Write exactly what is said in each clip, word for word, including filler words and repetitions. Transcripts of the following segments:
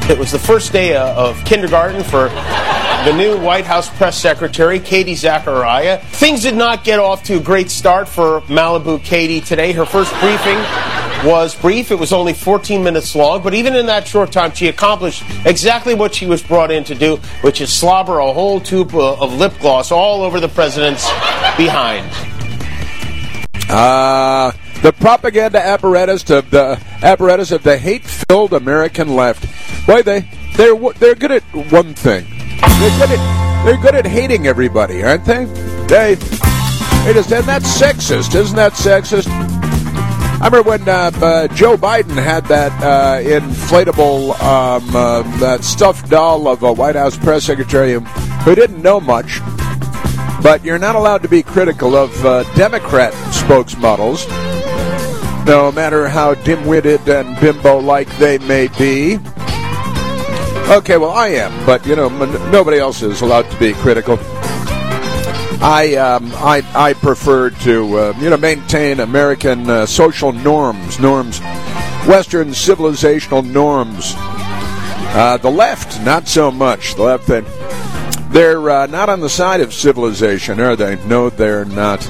It was the first day uh, of kindergarten for the new White House press secretary, Katie Zachariah. Things did not get off to a great start for Malibu Katie today. Her first briefing was brief. It was only fourteen minutes long, but even in that short time, she accomplished exactly what she was brought in to do, which is slobber a whole tube of lip gloss all over the president's behind. Uh, the propaganda apparatus of the apparatus of the hate-filled American left. Boy, they they're they're good at one thing. They're good at they're good at hating everybody, aren't they? They they just and that's sexist, isn't that sexist? I remember when uh, uh, Joe Biden had that uh, inflatable, um, uh, that stuffed doll of a White House press secretary who didn't know much. But you're not allowed to be critical of uh, Democrat spokesmodels, no matter how dim-witted and bimbo-like they may be. Okay, well, I am, but, you know, m- nobody else is allowed to be critical. I um, I, I prefer to, uh, you know, maintain American uh, social norms, norms, Western civilizational norms. Uh, the left, not so much. The left, they, they're uh, not on the side of civilization, are they? No, they're not.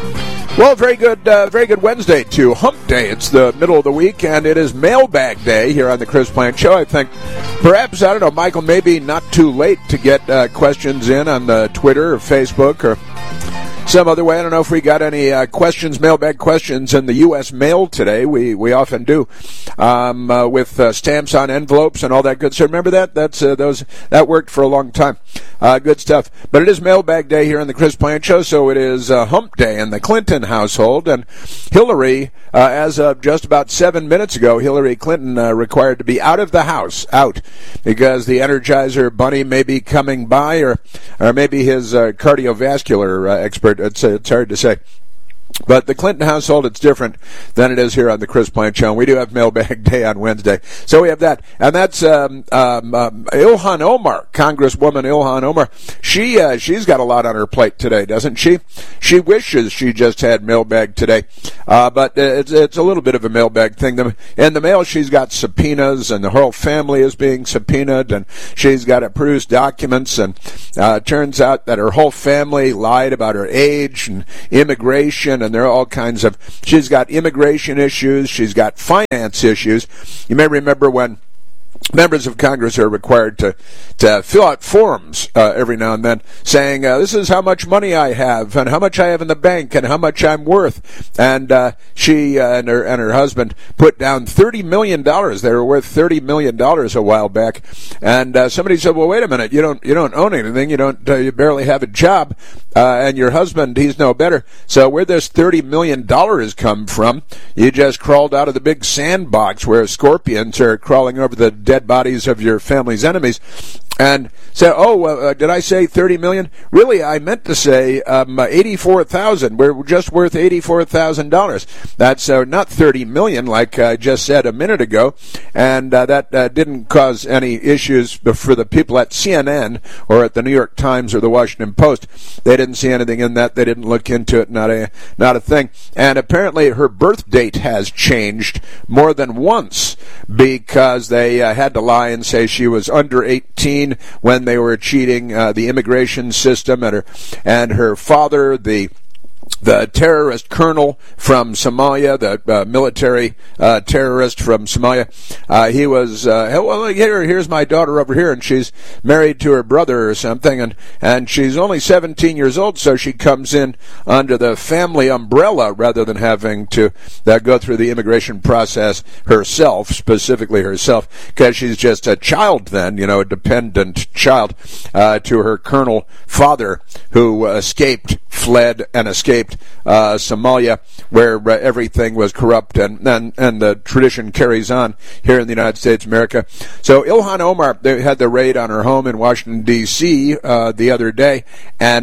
Well, very good, uh, very good Wednesday to Hump Day. It's the middle of the week, and it is Mailbag Day here on the Chris Plante Show. I think perhaps, I don't know, Michael, maybe not too late to get uh, questions in on the Twitter or Facebook or some other way. I don't know if we got any uh, questions, mailbag questions in the U S mail today. We we often do, um, uh, with uh, stamps on envelopes and all that good stuff. Remember that? That's uh, those that worked for a long time. Uh, good stuff. But it is Mailbag Day here on the Chris Plante Show, so it is uh, Hump Day in the Clinton household. And Hillary, uh, as of just about seven minutes ago, Hillary Clinton uh, required to be out of the house, out, because the Energizer Bunny may be coming by, or or maybe his uh, cardiovascular uh, expert. It's, it's hard to say. But the Clinton household, it's different than it is here on the Chris Plante Show. We do have Mailbag Day on Wednesday. So we have that. And that's um, um, um, Ilhan Omar, Congresswoman Ilhan Omar. She, uh, she's got a lot on her plate today, doesn't she? She wishes she just had mailbag today. Uh, but it's, it's a little bit of a mailbag thing. In the mail, she's got subpoenas, and the whole family is being subpoenaed, and she's got to produce documents. And uh, it turns out that her whole family lied about her age and immigration, and there are all kinds of, she's got immigration issues, she's got finance issues. You may remember when members of Congress are required to, to fill out forms uh, every now and then saying, uh, this is how much money I have and how much I have in the bank and how much I'm worth. And uh, she uh, and her and her husband put down thirty million dollars. They were worth thirty million dollars a while back. And uh, somebody said, well, wait a minute, you don't you don't own anything. You don't uh, you barely have a job. Uh, and your husband, he's no better. So where this thirty million dollars come from, you just crawled out of the big sandbox where scorpions are crawling over the dead bodies of your family's enemies, and say, oh, uh, did I say thirty million dollars? Really, I meant to say um, eighty-four thousand dollars. We're just worth eighty-four thousand dollars. That's uh, not thirty million dollars like I just said a minute ago, and uh, that uh, didn't cause any issues for the people at C N N or at the New York Times or the Washington Post. They didn't see anything in that. They didn't look into it. Not a not a thing. And apparently her birth date has changed more than once because they uh, had to lie and say she was under eighteen when they were cheating uh, the immigration system, and her and her father, the the terrorist colonel from Somalia, the uh, military uh, terrorist from Somalia, uh, he was, uh, well, here, here's my daughter over here, and she's married to her brother or something, and, and she's only seventeen years old, so she comes in under the family umbrella rather than having to uh, go through the immigration process herself, specifically herself, because she's just a child then, you know, a dependent child uh, to her colonel father who uh, escaped, fled, and escaped Uh, Somalia, where uh, everything was corrupt, and, and and the tradition carries on here in the United States of America. So Ilhan Omar, they had the raid on her home in Washington, D C uh, the other day, and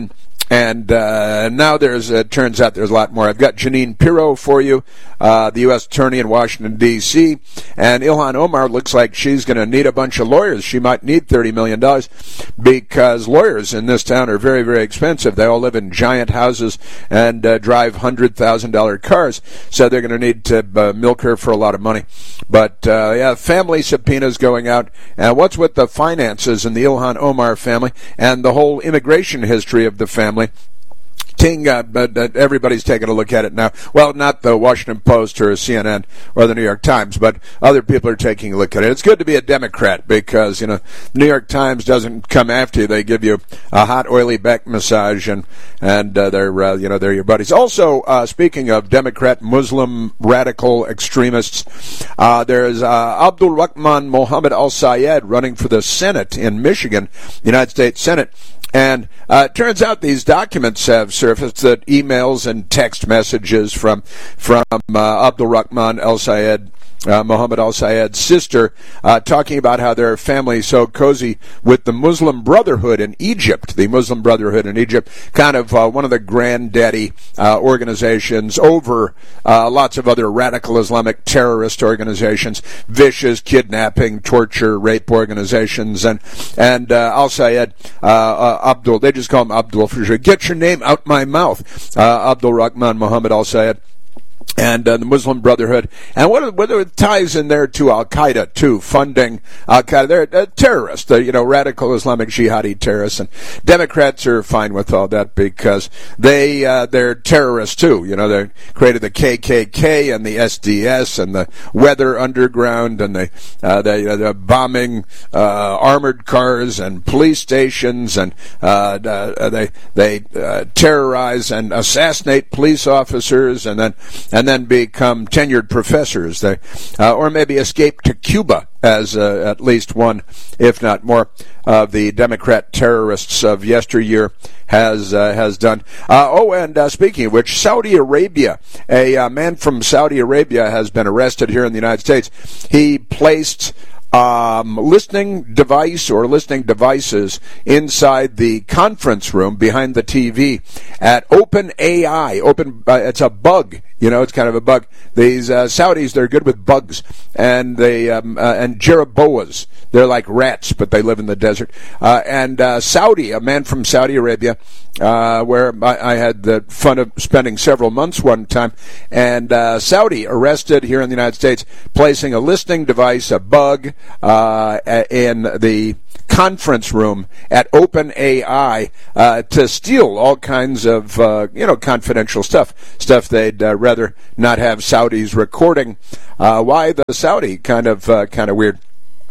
And uh, now there's, it turns out there's a lot more. I've got Jeanine Pirro for you, uh, the U S Attorney in Washington, D C, and Ilhan Omar looks like she's going to need a bunch of lawyers. She might need thirty million dollars because lawyers in this town are very, very expensive. They all live in giant houses and uh, drive one hundred thousand dollars cars, so they're going to need to uh, milk her for a lot of money. But, uh, yeah, family subpoenas going out. And what's with the finances in the Ilhan Omar family and the whole immigration history of the family? Ting, uh, but uh, everybody's taking a look at it now. Well, not the Washington Post or C N N or the New York Times, but other people are taking a look at it. It's good to be a Democrat because, you know, New York Times doesn't come after you. They give you a hot, oily back massage, and and uh, they're uh, you know they're your buddies. Also, uh, speaking of Democrat Muslim radical extremists, uh, there's uh, Abdul Rahman Mohammed Al Sayed running for the Senate in Michigan, United States Senate. And uh, it turns out these documents have surfaced, that emails and text messages from from uh, Abdul Rahman Al Sayed, uh, Mohammed Al Sayed's sister, uh, talking about how their family is so cozy with the Muslim Brotherhood in Egypt. The Muslim Brotherhood in Egypt, kind of uh, one of the granddaddy uh, organizations over uh, lots of other radical Islamic terrorist organizations, vicious kidnapping, torture, rape organizations, and and uh, Al Sayed. Uh, uh, Abdul, they just call him Abdul for sure. Get your name out my mouth. Uh, Abdul Rahman Mohammed Al Sayed. And uh, the Muslim Brotherhood, and what whether it ties in there to Al Qaeda too, funding Al Qaeda. They're uh, terrorists, uh, you know, radical Islamic jihadi terrorists, and Democrats are fine with all that because they uh, they're terrorists too. You know, they created the K K K and the S D S and the Weather Underground, and they uh, they uh, they're bombing uh, armored cars and police stations, and uh, uh, they they uh, terrorize and assassinate police officers, and then. And then become tenured professors, they, uh, or maybe escape to Cuba, as uh, at least one, if not more, of the Democrat terrorists of yesteryear has uh, has done. Uh, oh, and uh, speaking of which, Saudi Arabia, a uh, man from Saudi Arabia has been arrested here in the United States. He placed Um, listening device or listening devices inside the conference room behind the T V at OpenAI. Open, uh, it's a bug. You know, it's kind of a bug. These uh, Saudis, they're good with bugs, and they um, uh, and jeroboas. They're like rats, but they live in the desert. Uh, and uh, Saudi, a man from Saudi Arabia, uh, where I, I had the fun of spending several months one time, and uh, Saudi arrested here in the United States, placing a listening device, a bug, uh, in the conference room at OpenAI uh, to steal all kinds of uh, you know confidential stuff, stuff they'd uh, rather not have Saudis recording. Uh, why the Saudi? Kind of uh, kind of weird,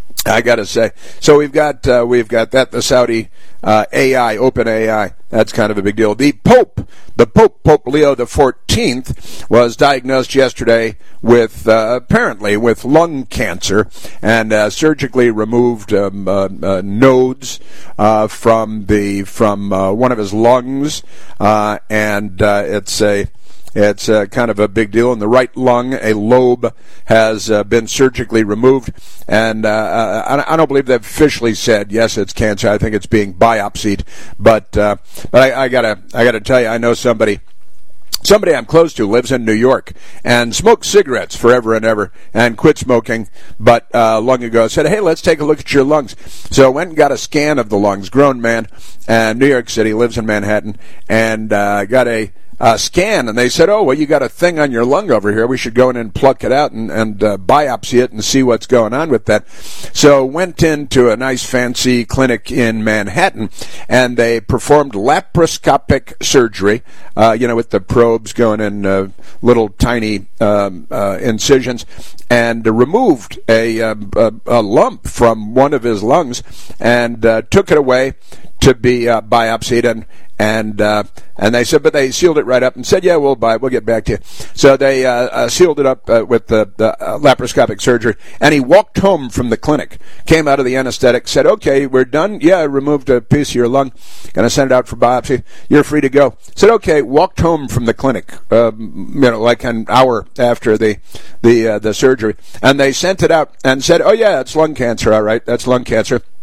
I gotta say. So we've got uh, we've got that the Saudi uh, A I, OpenAI. That's kind of a big deal. The Pope, the Pope, Pope Leo the fourteenth, was diagnosed yesterday with uh, apparently with lung cancer, and uh, surgically removed um, uh, uh, nodes uh, from the from uh, one of his lungs, uh, and uh, it's a. It's uh, kind of a big deal. In the right lung, a lobe has uh, been surgically removed, and uh, I, I don't believe they've officially said yes, it's cancer. I think it's being biopsied, but uh, but I, I gotta I gotta tell you, I know somebody. Somebody I'm close to lives in New York and smoked cigarettes forever and ever and quit smoking, but uh, long ago said, hey, let's take a look at your lungs. So went and got a scan of the lungs, grown man, and New York City, lives in Manhattan, and uh, got a Uh, scan, and they said, oh, well, you got a thing on your lung over here. We should go in and pluck it out and, and uh, biopsy it and see what's going on with that. So went into a nice fancy clinic in Manhattan, and they performed laparoscopic surgery, uh, you know, with the probes going in uh, little tiny um, uh, incisions, and uh, removed a, uh, a, a lump from one of his lungs and uh, took it away to be uh, biopsied, and and uh, and they said, but they sealed it right up and said, yeah, we'll buy it, we'll get back to you. So they uh, uh, sealed it up uh, with the, the uh, laparoscopic surgery, and he walked home from the clinic, came out of the anesthetic, said, okay, we're done. Yeah, I removed a piece of your lung, gonna send it out for biopsy. You're free to go. Said, okay, walked home from the clinic, um, you know, like an hour after the the uh, the surgery, and they sent it out and said, oh yeah, it's lung cancer, all right, that's lung cancer.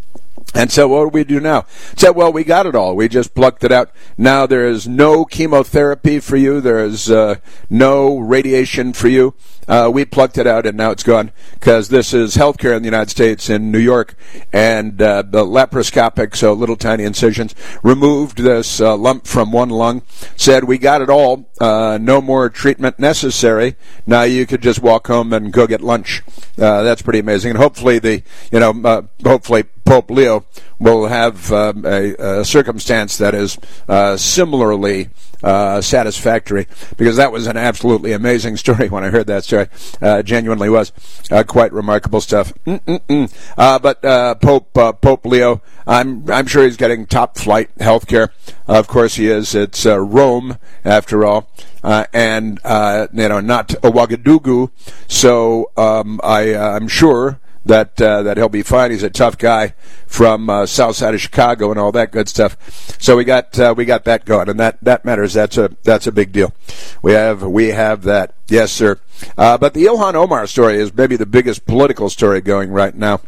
And so what do we do now? Said, well, we got it all. We just plucked it out. Now there is no chemotherapy for you. There is uh, no radiation for you. Uh, we plucked it out, and now it's gone because this is healthcare in the United States, in New York, and uh, the laparoscopic, so little tiny incisions, removed this uh, lump from one lung, said we got it all, uh, no more treatment necessary. Now you could just walk home and go get lunch. Uh, that's pretty amazing, and hopefully the, you know, uh, hopefully Pope Leo will have uh, a, a circumstance that is uh, similarly uh, satisfactory, because that was an absolutely amazing story when I heard that story. Uh, genuinely was uh, quite remarkable stuff. Uh, but uh, Pope uh, Pope Leo, I'm I'm sure he's getting top flight health care. Uh, of course he is. It's uh, Rome after all, uh, and uh, you know, not Ouagadougou. So um, I uh, I'm sure that uh, that he'll be fine. He's a tough guy from uh, south side of Chicago and all that good stuff. So we got uh, we got that going, and that, that matters. That's a that's a big deal. We have we have that. Yes, sir. Uh, but the Ilhan Omar story is maybe the biggest political story going right now.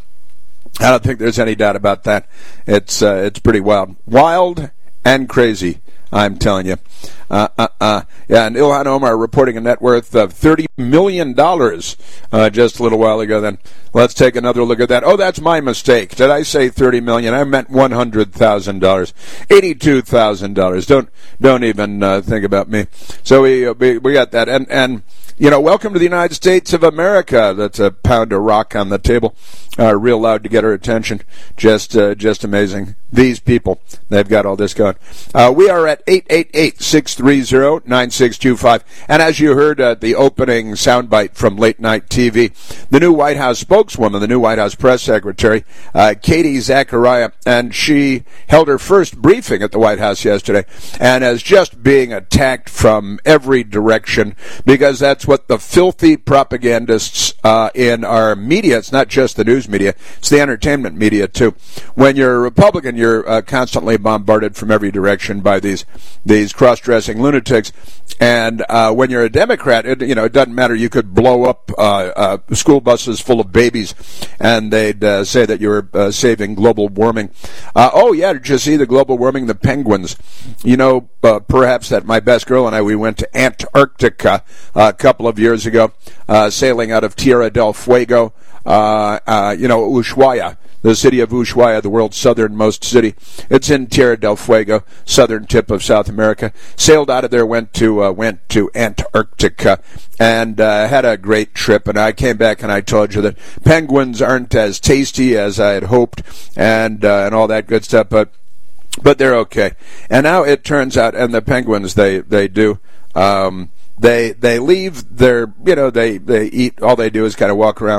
I don't think there's any doubt about that. It's uh, it's pretty wild, wild and crazy, I'm telling you. Uh, uh, uh. Yeah, and Ilhan Omar reporting a net worth of thirty million dollars uh, just a little while ago. Then let's take another look at that. Oh, that's my mistake. Did I say thirty million dollars? I meant one hundred thousand dollars. eighty-two thousand dollars. Don't don't even uh, think about me. So we, we we got that. And, and you know, welcome to the United States of America. That's a pound of rock on the table. Uh, real loud to get her attention. Just uh, just amazing. These people, they've got all this going. Uh, we are at eight eight eight, six three zero, nine six two five. And as you heard at the opening soundbite from Late Night T V, the new White House spokeswoman, the new White House press secretary, uh, Katie Zachariah, and she held her first briefing at the White House yesterday, and is just being attacked from every direction, because that's what the filthy propagandists uh, in our media, it's not just the news media, it's the entertainment media too. When you're a Republican, you're uh, constantly bombarded from every direction by these these cross-dressing lunatics, and uh, when you're a Democrat, it, you know, it doesn't matter. You could blow up uh, uh, school buses full of babies, and they'd uh, say that you were uh, saving global warming. Uh, oh yeah, did you see the global warming? The penguins. You know, uh, perhaps that my best girl and I, we went to Antarctica uh, a couple of years ago, uh, sailing out of Tierra del Fuego. Uh, uh, you know, Ushuaia, the city of Ushuaia, the world's southernmost city. It's in Tierra del Fuego, southern tip of South America. Sailed out of there, went to uh, went to Antarctica, and uh, had a great trip. And I came back and I told you that penguins aren't as tasty as I had hoped, and uh, and all that good stuff. But but they're okay. And now it turns out, and the penguins, they they do. Um, They they leave their, you know, they, they eat, all they do is kind of walk around